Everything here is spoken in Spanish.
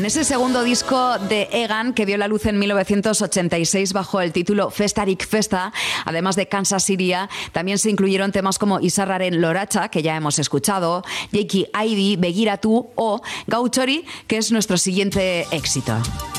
ese segundo disco de Egan, que vio la luz en 1986 bajo el título Festarik Festa, además de Kansas City, también se incluyeron temas como Izarraren Loratxa, que ya hemos escuchado, Jaiki Aidi, Begiratu o Gauchori, que es nuestro siguiente éxito.